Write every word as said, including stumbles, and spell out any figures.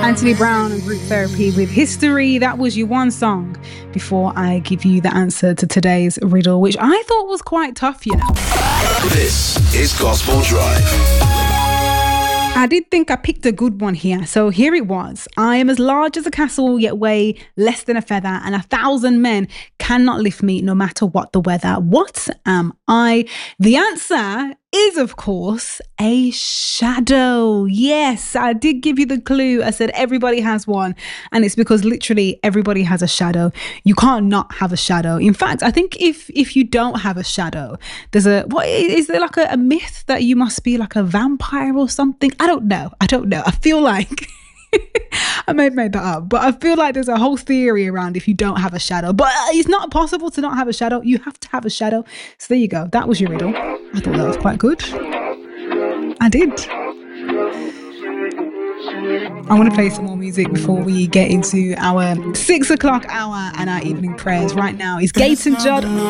Anthony Brown and Group Therapy with History. That was your one song before I give you the answer to today's riddle, which I thought was quite tough, you know. This is Gospel Drive. I did think I picked a good one here. So here it was. I am as large as a castle, yet weigh less than a feather, and a thousand men cannot lift me no matter what the weather. What am I? The answer is, of course, a shadow. Yes, I did give you the clue. I said everybody has one, and it's because literally everybody has a shadow. You can't not have a shadow. In fact, I think if if you don't have a shadow, there's a what is there like a, a myth that you must be like a vampire or something? I don't know. I don't know. I feel like I may have made that up, but I feel like there's a whole theory around if you don't have a shadow. But it's not possible to not have a shadow. You have to have a shadow. So there you go. That was your riddle. I thought that was quite good. I did. I want to play some more music before we get into our six o'clock hour and our evening prayers. Right now is Gates and Judd.